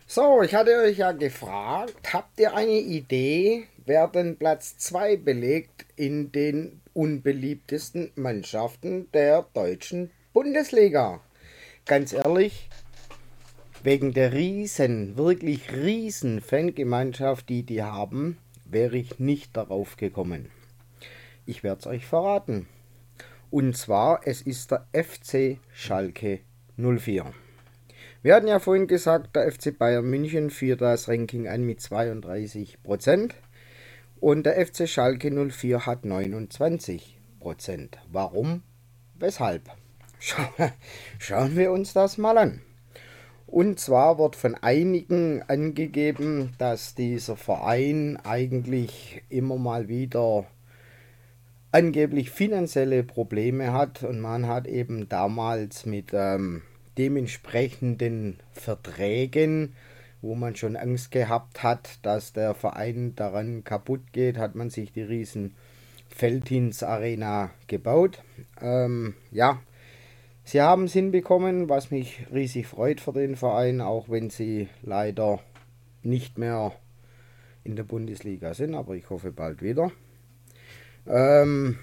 So, ich hatte euch ja gefragt, habt ihr eine Idee, wer den Platz 2 belegt in den unbeliebtesten Mannschaften der deutschen Bundesliga? Ganz ehrlich, wegen der wirklich riesen Fangemeinschaft, die haben, wäre ich nicht darauf gekommen. Ich werde es euch verraten. Und zwar, es ist der FC Schalke 04. Wir hatten ja vorhin gesagt, der FC Bayern München führt das Ranking an mit 32% und der FC Schalke 04 hat 29%. Warum? Weshalb? Schauen wir uns das mal an. Und zwar wird von einigen angegeben, dass dieser Verein eigentlich immer mal wieder angeblich finanzielle Probleme hat und man hat eben damals mit dementsprechenden Verträgen, wo man schon Angst gehabt hat, dass der Verein daran kaputt geht, hat man sich die riesen Veltins Arena gebaut. Ja, sie haben es hinbekommen, was mich riesig freut für den Verein, auch wenn sie leider nicht mehr in der Bundesliga sind, aber ich hoffe bald wieder. Ähm,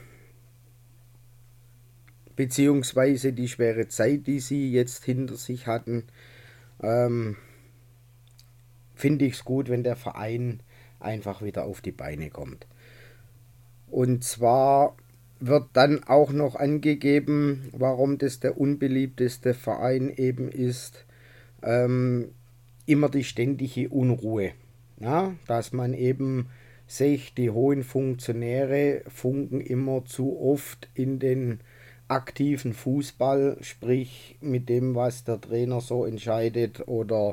Beziehungsweise die schwere Zeit, die sie jetzt hinter sich hatten, ähm, finde ich es gut, wenn der Verein einfach wieder auf die Beine kommt. Und zwar wird dann auch noch angegeben, warum das der unbeliebteste Verein eben ist, immer die ständige Unruhe. Ja, dass man eben sich, die hohen Funktionäre funken immer zu oft in den aktiven Fußball, sprich mit dem, was der Trainer so entscheidet oder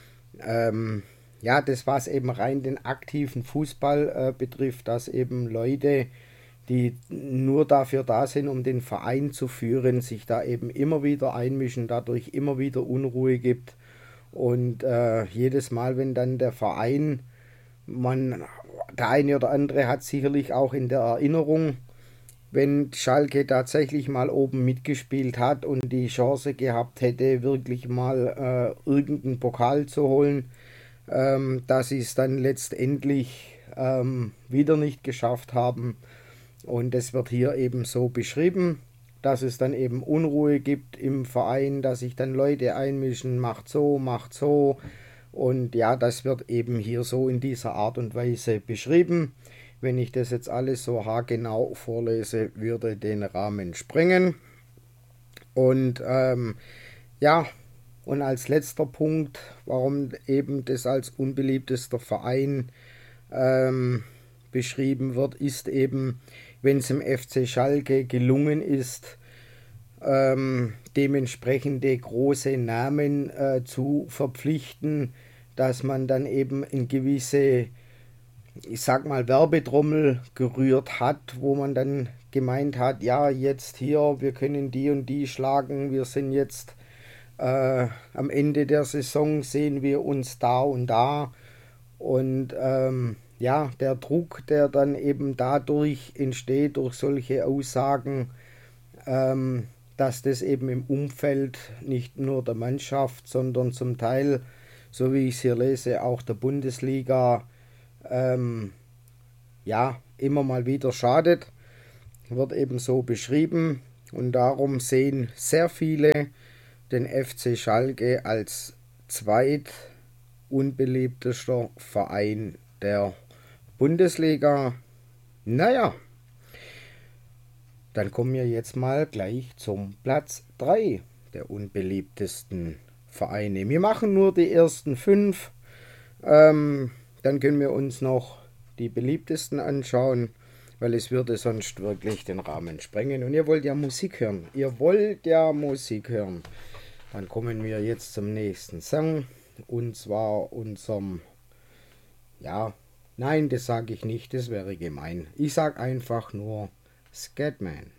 ja, das was eben rein den aktiven Fußball betrifft, dass eben Leute, die nur dafür da sind, um den Verein zu führen, sich da eben immer wieder einmischen, dadurch immer wieder Unruhe gibt. Und jedes Mal, wenn dann der Verein, der eine oder andere hat sicherlich auch in der Erinnerung, wenn Schalke tatsächlich mal oben mitgespielt hat und die Chance gehabt hätte, wirklich mal irgendeinen Pokal zu holen, dass sie es dann letztendlich wieder nicht geschafft haben. Und es wird hier eben so beschrieben, dass es dann eben Unruhe gibt im Verein, dass sich dann Leute einmischen, macht so, macht so. Und ja, das wird eben hier so in dieser Art und Weise beschrieben. Wenn ich das jetzt alles so haargenau vorlese, würde den Rahmen sprengen. Und ja, und als letzter Punkt, warum eben das als unbeliebtester Verein beschrieben wird, ist eben, wenn es im FC Schalke gelungen ist, dementsprechende große Namen zu verpflichten, dass man dann eben in gewisse, ich sag mal, Werbetrommel gerührt hat, wo man dann gemeint hat, ja, jetzt hier, wir können die und die schlagen, wir sind jetzt am Ende der Saison, sehen wir uns da und da. Und ja, der Druck, der dann eben dadurch entsteht, durch solche Aussagen, dass das eben im Umfeld nicht nur der Mannschaft, sondern zum Teil, so wie ich es hier lese, auch der Bundesliga, ja, immer mal wieder schadet, wird eben so beschrieben. Und darum sehen sehr viele den FC Schalke als zweitunbeliebtester Verein der Bundesliga. Naja, dann kommen wir jetzt mal gleich zum Platz 3 der unbeliebtesten Vereine. Wir machen nur die ersten 5. Dann können wir uns noch die beliebtesten anschauen, weil es würde sonst wirklich den Rahmen sprengen. Und ihr wollt ja Musik hören. Ihr wollt ja Musik hören. Dann kommen wir jetzt zum nächsten Song. Und zwar unserem, ja, nein, das sage ich nicht, das wäre gemein. Ich sage einfach nur Scatman.